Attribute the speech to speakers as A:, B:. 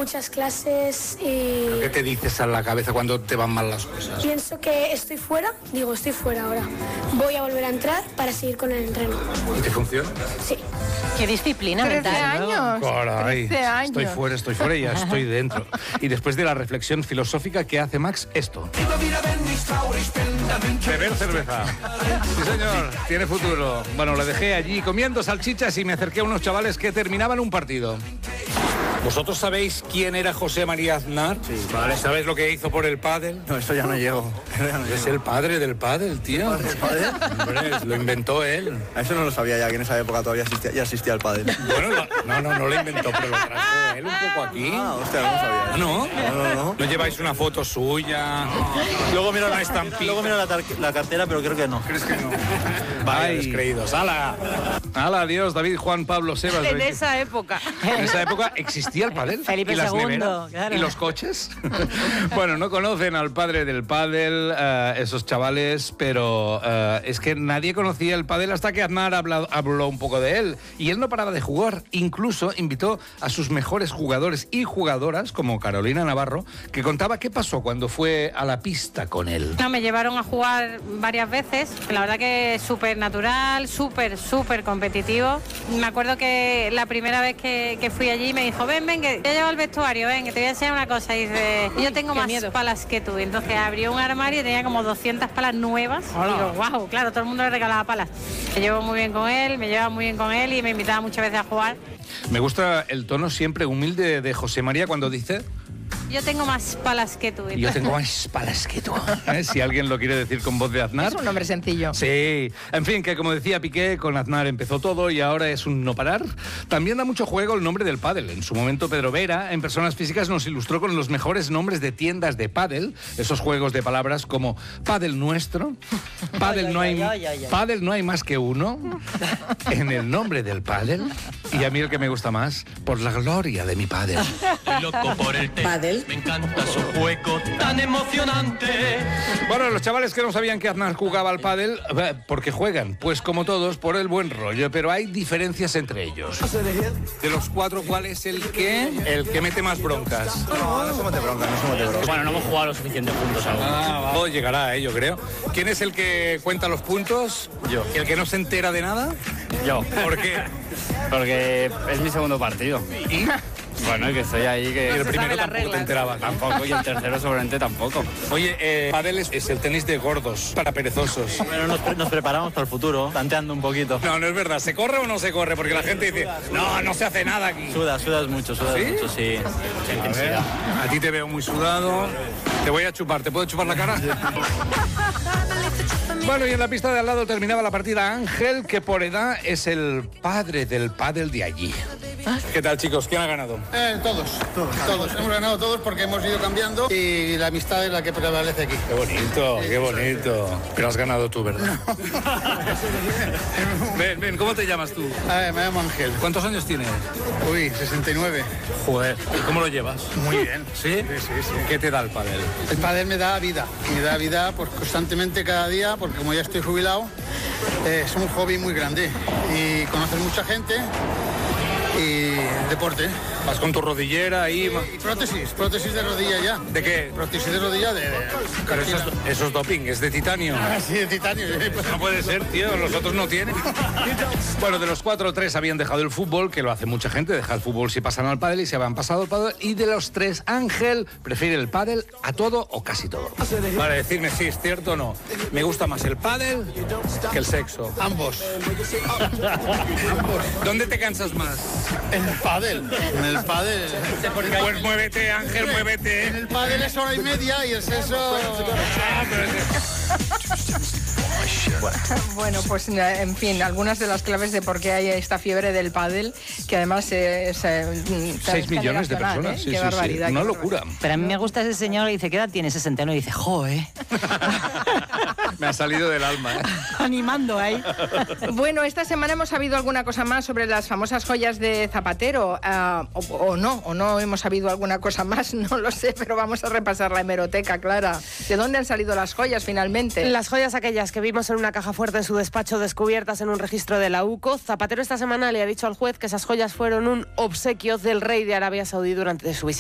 A: muchas clases y...
B: ¿Qué te dices a la cabeza cuando te van mal las cosas?
A: Pienso que estoy fuera ahora. Voy a volver a entrar para seguir con el entreno.
B: ¿Y te funciona?
A: Sí.
C: Qué disciplina
D: 13
C: mental.
D: años.
B: Caray,
D: 13 años.
B: estoy fuera y ya estoy dentro. Y después de la reflexión filosófica que hace Max, esto. Beber cerveza. Sí, señor, tiene futuro. Bueno, le dejé allí comiendo salchichas y me acerqué a unos chavales que terminaban un partido. ¿Vosotros sabéis quién era José María Aznar?
E: Sí, vale.
B: ¿Sabéis lo que hizo por el pádel?
E: No, eso ya no llego.
B: Es el padre del pádel, tío.
E: ¿El pádel?
B: Hombre, lo inventó él.
E: Eso no lo sabía ya, que en esa época todavía existía el pádel.
B: Bueno, no lo inventó, pero lo trajo él un poco aquí.
E: Ah, hostia, no lo sabía.
B: ¿No? ¿No lleváis una foto suya?
E: Luego miro,
B: Una estampita.
E: luego miro la cartera, pero creo que no.
B: ¿Crees que no? Vaya descreídos. ¡Hala! ¡Hala, adiós, David, Juan, Pablo, Sebas!
D: En esa época.
B: En esa época existía el pádel.
C: Felipe
B: y las
C: II,
B: neveras,
C: claro.
B: y los coches. Bueno, no conocen al padre del pádel, esos chavales, pero es que nadie conocía el pádel hasta que Aznar habló un poco de él. Y él no paraba de jugar. Incluso invitó a sus mejores jugadores y jugadoras, como Carolina Navarro, que contaba qué pasó cuando fue a la pista con él.
F: No, me llevaron a jugar varias veces. La verdad que es súper natural, súper competitivo. Me acuerdo que la primera vez que fui allí me dijo, ven, que te llevo al vestuario, ven, que te voy a enseñar una cosa. Y dice, yo tengo más palas que tú. Y entonces abrió un armario y tenía como 200 palas nuevas. Y digo, wow, claro, todo el mundo le regalaba palas. Me llevo muy bien con él, me llevaba muy bien con él y me invitaba muchas veces a jugar.
B: Me gusta el tono siempre humilde de José María cuando dice...
F: Yo tengo más palas que tú.
B: Yo tengo más palas que tú. Si alguien lo quiere decir con voz de Aznar.
D: Es un nombre sencillo.
B: Sí. En fin, que como decía Piqué, con Aznar empezó todo y ahora es un no parar. También da mucho juego el nombre del pádel. En su momento, Pedro Vera, en Personas Físicas, nos ilustró con los mejores nombres de tiendas de pádel. Esos juegos de palabras como Pádel Nuestro, Pádel no hay más que uno, en el nombre del pádel. Y a mí el que me gusta más, por la gloria de mi pádel.
G: Estoy loco por el pádel. Me encanta su juego tan emocionante.
B: Bueno, los chavales que no sabían que Aznar jugaba al pádel, ¿por qué juegan? Pues como todos, por el buen rollo, pero hay diferencias entre ellos. De los cuatro, ¿cuál es el que mete más broncas?
E: No somos de bronca.
G: Bueno, no hemos jugado lo suficiente juntos aún.
B: Todo llegará, yo creo. ¿Quién es el que cuenta los puntos?
E: Yo.
B: ¿El que no se entera de nada?
G: Yo.
B: ¿Por qué?
G: Porque es mi segundo partido.
B: ¿Y?
G: Bueno, y que estoy ahí, que...
B: Y el primero
D: las
B: tampoco
D: reglas.
B: te enterabas.
G: Tampoco, y el tercero seguramente tampoco.
B: Oye, pádel es el tenis de gordos, para perezosos.
E: Pero nos preparamos para el futuro, tanteando un poquito.
B: No es verdad. ¿Se corre o no se corre? Porque la gente dice, no se hace nada aquí.
E: Sudas mucho, sí. Mucha intensidad.
B: A ti te veo muy sudado. Te voy a chupar. ¿Te puedo chupar la cara? Bueno, y en la pista de al lado terminaba la partida Ángel, que por edad es el padre del pádel de allí. ¿Qué tal, chicos? ¿Quién ha ganado?
H: Todos. Hemos ganado todos porque hemos ido cambiando y la amistad es la que prevalece aquí.
B: Qué bonito. Pero has ganado tú, ¿verdad? Ven, ¿cómo te llamas tú?
H: Me llamo Ángel.
B: ¿Cuántos años tienes?
H: Uy, 69.
B: Joder, ¿y cómo lo llevas?
H: Muy bien.
B: ¿Sí?
H: Sí.
B: ¿Qué te da el pádel?
H: El pádel me da vida. Me da vida pues, constantemente cada día porque como ya estoy jubilado, es un hobby muy grande. Y conocer mucha gente y deporte.
B: Vas con tu rodillera ahí...
H: Y prótesis de rodilla ya.
B: ¿De qué?
H: Prótesis de rodilla de...
B: Pero eso es doping, es de titanio.
H: Sí, de titanio.
B: No puede ser, tío, los otros no tienen. Bueno, de los 4, 3 habían dejado el fútbol, que lo hace mucha gente, deja el fútbol si pasan al pádel y se habían pasado al pádel. Y de los 3, Ángel prefiere el pádel a todo o casi todo. Vale, decirme si es cierto o no. Me gusta más el pádel que el sexo.
H: Ambos.
B: ¿Dónde te cansas más?
H: En el pádel.
B: Pues muévete, Ángel, muévete.
H: En el pádel es hora y media y el sexo...
D: Bueno, pues en fin, algunas de las claves de por qué hay esta fiebre del pádel, que además es
B: 6 millones de personas,
D: qué barbaridad.
B: Una locura.
C: Pero a mí me gusta ese señor que dice, ¿qué edad tiene? 69 y dice, ¡joe!
B: Me ha salido del alma,
C: Animando ahí.
D: Bueno, esta semana hemos sabido alguna cosa más sobre las famosas joyas de Zapatero, o no hemos sabido alguna cosa más, no lo sé, pero vamos a repasar la hemeroteca, Clara. ¿De dónde han salido las joyas finalmente?
I: Las joyas aquellas que vimos en una caja fuerte en su despacho descubiertas en un registro de la UCO. Zapatero esta semana le ha dicho al juez que esas joyas fueron un obsequio del rey de Arabia Saudí durante su visita.